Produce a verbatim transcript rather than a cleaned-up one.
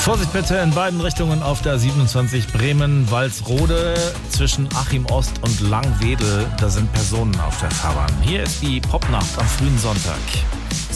Vorsicht bitte in beiden Richtungen auf der siebenundzwanzig Bremen-Walsrode zwischen Achim Ost und Langwedel. Da sind Personen auf der Fahrbahn. Hier ist die Popnacht am frühen Sonntag.